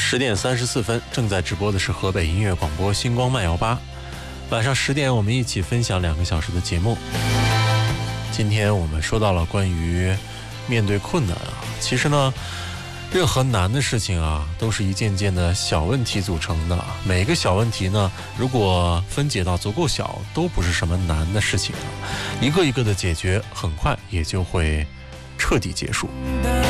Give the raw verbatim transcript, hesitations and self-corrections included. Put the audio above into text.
十点三十四分，正在直播的是河北音乐广播星光慢摇吧。晚上十点，我们一起分享两个小时的节目。今天我们说到了关于面对困难啊，其实呢，任何难的事情啊，都是一件件的小问题组成的。每个小问题呢，如果分解到足够小，都不是什么难的事情啊。一个一个的解决，很快也就会彻底结束。